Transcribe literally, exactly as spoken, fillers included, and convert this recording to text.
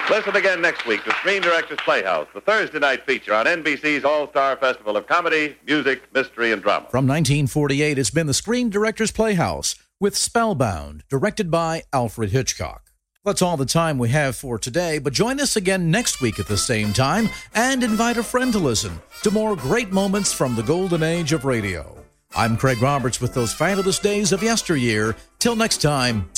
Listen again next week to Screen Directors Playhouse, the Thursday night feature on N B C's All-Star Festival of Comedy, Music, Mystery, and Drama. From nineteen forty-eight, it's been the Screen Directors Playhouse with Spellbound, directed by Alfred Hitchcock. That's all the time we have for today, but join us again next week at the same time and invite a friend to listen to more great moments from the golden age of radio. I'm Craig Roberts with those fabulous days of yesteryear. Till next time,